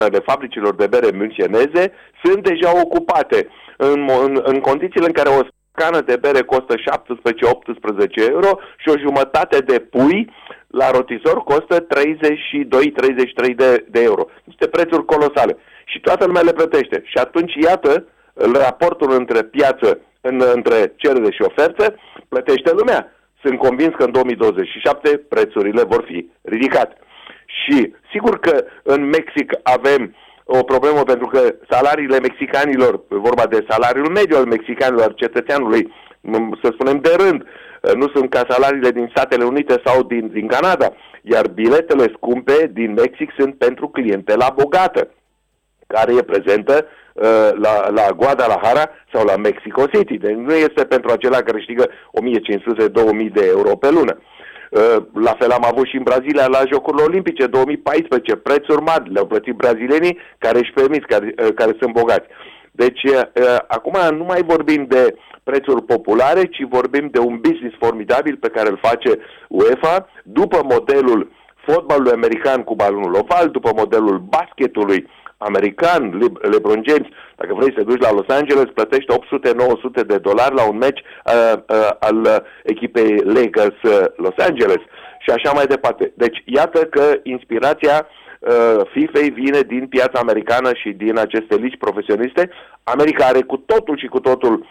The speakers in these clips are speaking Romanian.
ale fabricilor de bere müncheneze sunt deja ocupate în condițiile în care o cană de bere costă 17-18 euro și o jumătate de pui la rotisor costă 32-33 de euro. Niște prețuri colosale. Și toată lumea le plătește. Și atunci, iată, raportul între piață, între cerere și ofertă, plătește lumea. Sunt convins că în 2027 prețurile vor fi ridicate. Și sigur că în Mexic avem o problemă pentru că salariile mexicanilor, vorba de salariul mediu al mexicanilor, al cetățeanului, să spunem de rând, nu sunt ca salariile din Statele Unite sau din Canada, iar biletele scumpe din Mexic sunt pentru clientela bogată, care e prezentă la Guadalajara sau la Mexico City. Deci nu este pentru acela care câștigă 1500-2000 de euro pe lună. La fel am avut și în Brazilia la Jocurile Olimpice 2014, prețuri mari, le-au plătit brazilienii care își permit, care sunt bogați. Deci acum nu mai vorbim de prețuri populare, ci vorbim de un business formidabil pe care îl face UEFA după modelul fotbalului american cu balonul oval, după modelul basketului american, LeBron James, dacă vrei să duci la Los Angeles, plătești $800-900 la un meci al echipei Lakers Los Angeles și așa mai departe. Deci iată că inspirația FIFA vine din piața americană și din aceste ligi profesioniste. America are cu totul și cu totul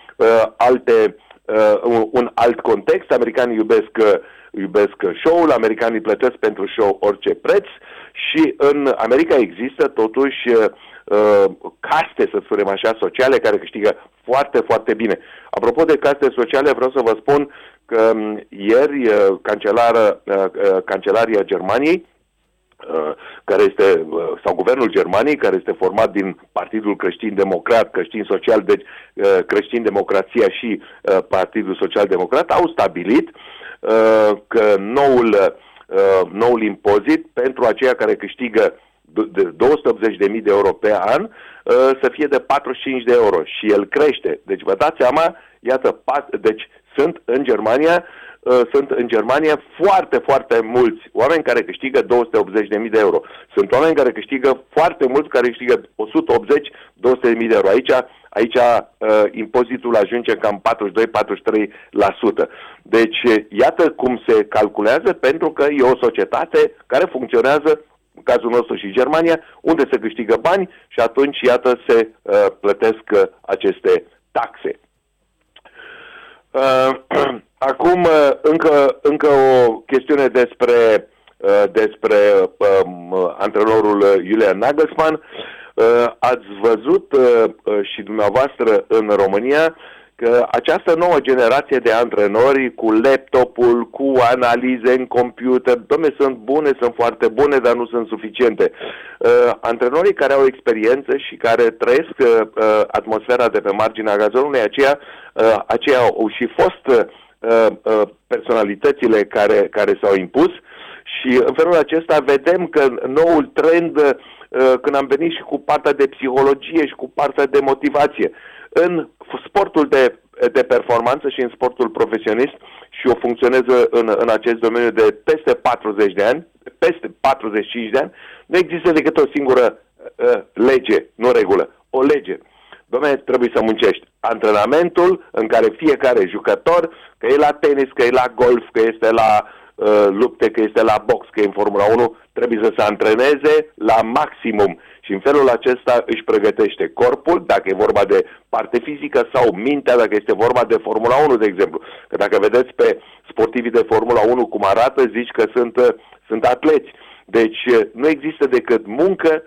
un alt context. Americanii iubesc show-ul, americanii plătesc pentru show orice preț și în America există totuși caste, să spunem așa, sociale care câștigă foarte, foarte bine. Apropo de caste sociale, vreau să vă spun că ieri Cancelaria Germaniei, care este, sau guvernul Germaniei, care este format din Partidul Creștin-Democrat, Creștin-Social, deci Creștin-Democrația și Partidul Social-Democrat, au stabilit că noul impozit pentru aceia care câștigă 280.000 de euro pe an să fie de 45 de euro și el crește. Deci vă dați seama, iată, deci sunt în Germania foarte, foarte mulți oameni care câștigă 280.000 de euro. Sunt oameni care câștigă foarte mulți, care câștigă 180-200.000 de euro. Aici impozitul ajunge cam 42-43%. Deci iată cum se calculează, pentru că e o societate care funcționează, în cazul nostru și Germania, unde se câștigă bani și atunci, iată, se plătesc aceste taxe. Acum, încă o chestiune despre antrenorul Julian Nagelsmann. Ați văzut și dumneavoastră în România că această nouă generație de antrenori cu laptopul, cu analize în computer, sunt bune, sunt foarte bune, dar nu sunt suficiente. Antrenorii care au experiență și care trăiesc atmosfera de pe marginea gazonului, aceia au și fost personalitățile care s-au impus și în felul acesta vedem că noul trend, când am venit și cu partea de psihologie și cu partea de motivație, în sportul de performanță și în sportul profesionist, și eu funcționez în acest domeniu de peste 40 de ani, peste 45 de ani, nu există decât o singură lege, nu regulă, o lege. Trebuie să muncești. Antrenamentul în care fiecare jucător, că e la tenis, că e la golf, că este la lupte, că este la box, că e în Formula 1, trebuie să se antreneze la maximum. Și în felul acesta își pregătește corpul, dacă e vorba de parte fizică, sau mintea, dacă este vorba de Formula 1, de exemplu. Că dacă vedeți pe sportivii de Formula 1 cum arată, zici că sunt atleți. Deci nu există decât muncă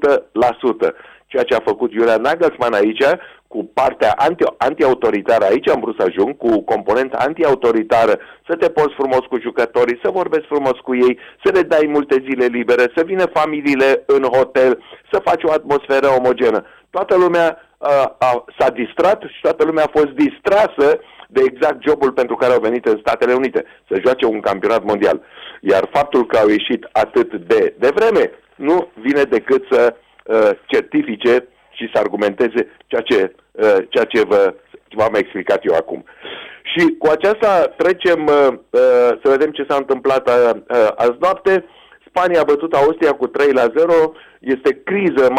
100%. Ceea ce a făcut Julian Nagelsmann aici, cu partea anti-autoritară, aici am vrut să ajung, cu componenta anti-autoritară, să te porți frumos cu jucătorii, să vorbești frumos cu ei, să le dai multe zile libere, să vină familiile în hotel, să faci o atmosferă omogenă. Toată lumea s-a distrat și toată lumea a fost distrasă de exact jobul pentru care au venit în Statele Unite, să joace un campionat mondial. Iar faptul că au ieșit atât de devreme nu vine decât să certifice și să argumenteze ceea ce v-am explicat eu acum. Și cu aceasta trecem să vedem ce s-a întâmplat azi noapte. Spania a bătut Austria cu 3-0, este criză